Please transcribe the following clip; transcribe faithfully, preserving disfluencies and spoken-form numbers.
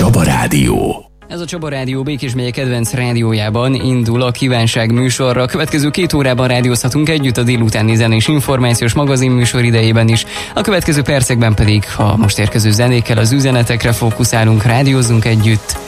Csaba Rádió. Ez a Csaba Rádió Békés megye kedvenc rádiójában indul a Kívánság műsorra. A következő két órában rádiózhatunk együtt a délutáni zenés információs magazin műsor idejében is. A következő percekben pedig a most érkező zenékkel az üzenetekre fókuszálunk, rádiózunk együtt.